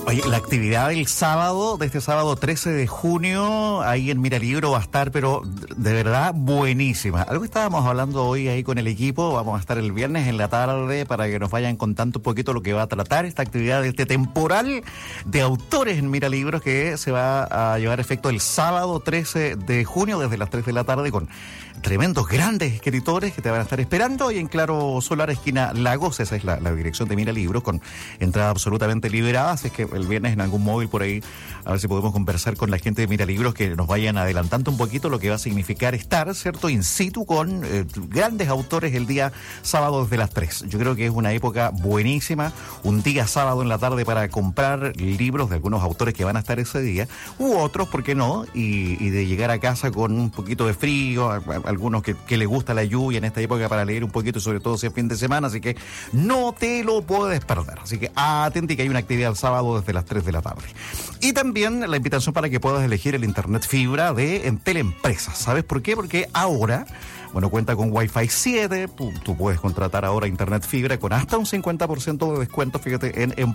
Oye, la actividad del sábado, de este sábado 13 de junio, ahí en Miralibro va a estar, pero de verdad buenísima. Algo que estábamos hablando hoy ahí con el equipo, vamos a estar el viernes en la tarde para que nos vayan contando un poquito lo que va a tratar esta actividad de este temporal de autores en Miralibros que se va a llevar efecto el sábado 13 de junio desde las 3 de la tarde con tremendos grandes escritores que te van a estar esperando y en Claro Solar, esquina Lagos. Esa es la dirección de Miralibros, con entrada absolutamente liberada, así es que el viernes en algún móvil por ahí, a ver si podemos conversar con la gente de Miralibros, que nos vayan adelantando un poquito lo que va a significar estar, ¿cierto?, in situ con grandes autores el día sábado desde las 3. Yo creo que es una época buenísima, un día sábado en la tarde para comprar libros de algunos autores que van a estar ese día, u otros, ¿por qué no?, y de llegar a casa con un poquito de frío, algunos que les gusta la lluvia en esta época para leer un poquito, sobre todo si es fin de semana, así que no te lo puedes perder. Así que atenti que hay una actividad el sábado desde las 3 de la tarde. Y también la invitación para que puedas elegir el internet fibra de Entel Empresas. ¿Sabes por qué? Porque ahora, bueno, cuenta con Wi-Fi 7, tú puedes contratar ahora internet fibra con hasta un 50% de descuento, fíjate, en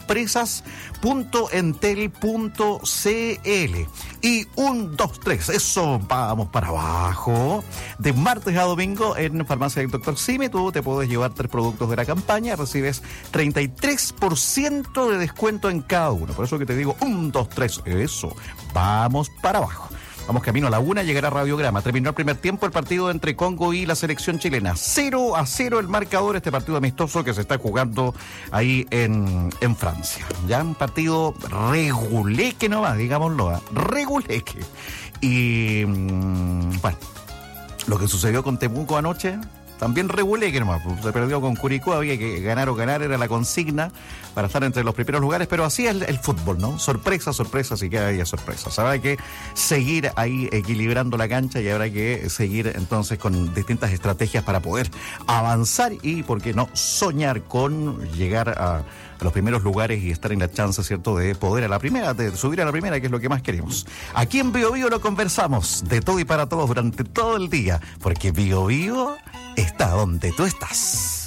empresas.entel.cl. Y 1, 2, 3, eso, vamos para abajo. De martes a domingo en Farmacia del Dr. Simi, tú te puedes llevar 3 productos de la campaña, recibes 33% de descuento en cada uno. Por eso que te digo, 1, 2, 3, eso, vamos para abajo. Vamos camino a la 1, llegará Radiograma. Terminó el primer tiempo el partido entre Congo y la selección chilena. 0-0 el marcador, este partido amistoso que se está jugando ahí en Francia. Ya un partido reguleque nomás, digámoslo, reguleque. Y bueno, lo que sucedió con Temuco anoche, también reguleque nomás. Se perdió con Curicó, había que ganar o ganar, era la consigna para estar entre los primeros lugares, pero así es el fútbol, ¿no? Sorpresa, sí que había sorpresas. Habrá que seguir ahí equilibrando la cancha y habrá que seguir entonces con distintas estrategias para poder avanzar y, ¿por qué no?, soñar con llegar a los primeros lugares y estar en la chance, ¿cierto?, de poder a la primera, de subir a la primera, que es lo que más queremos. Aquí en Bio Bio lo conversamos de todo y para todos durante todo el día, porque Bio Bio está donde tú estás.